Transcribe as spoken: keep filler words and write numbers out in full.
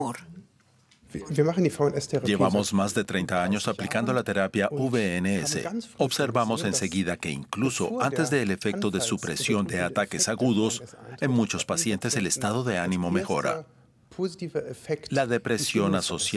Llevamos más de treinta años aplicando la terapia V N S. Observamos enseguida que incluso antes del efecto de supresión de ataques agudos, en muchos pacientes el estado de ánimo mejora. La depresión asociada